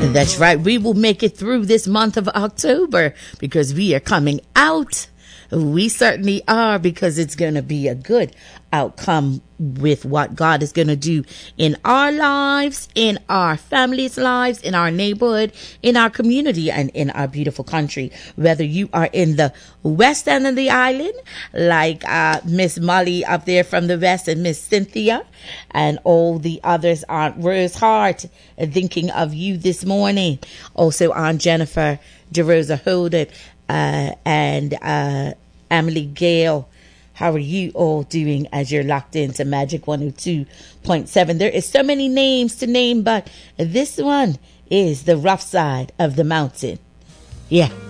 That's right. We will make it through this month of October because we are coming out. We certainly are, because it's going to be a good outcome with what God is going to do in our lives, in our families' lives, in our neighborhood, in our community, and in our beautiful country. Whether you are in the west end of the island, like Miss Molly up there from the west, and Miss Cynthia, and all the others, Aunt Rose Hart, thinking of you this morning. Also, Aunt Jennifer DeRosa Holden, and Emily Gale. How are you all doing as you're locked into Magic 102.7? There is so many names to name, but this one is the rough side of the mountain. Yeah.